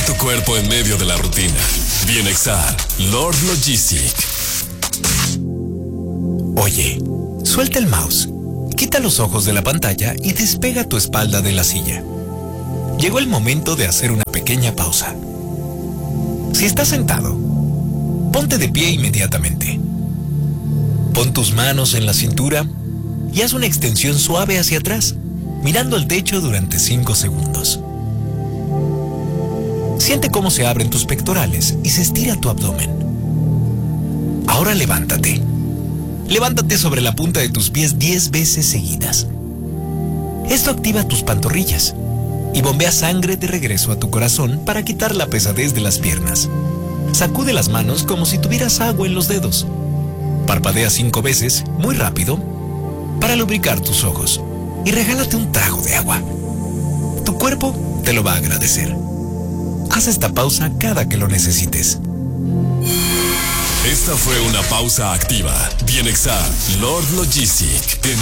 tu cuerpo en medio de la rutina. Bienexar, Lord Logistic. Oye, suelta el mouse, quita los ojos de la pantalla y despega tu espalda de la silla. Llegó el momento de hacer una pequeña pausa. Si estás sentado, ponte de pie inmediatamente. Pon tus manos en la cintura y haz una extensión suave hacia atrás, mirando al techo durante 5 segundos. Siente cómo se abren tus pectorales y se estira tu abdomen. Ahora levántate. Levántate sobre la punta de tus pies 10 veces seguidas. Esto activa tus pantorrillas y bombea sangre de regreso a tu corazón para quitar la pesadez de las piernas. Sacude las manos como si tuvieras agua en los dedos. Parpadea 5 veces, muy rápido, para lubricar tus ojos y regálate un trago de agua. Tu cuerpo te lo va a agradecer. Haz esta pausa cada que lo necesites. Esta fue una pausa activa. Bienexar, Lord Logistic.